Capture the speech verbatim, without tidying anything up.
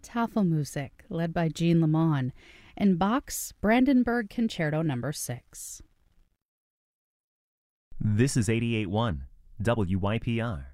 Tafelmusik, led by Jean Lemon, and Bach's Brandenburg Concerto Number six. This is eighty-eight point one W Y P R.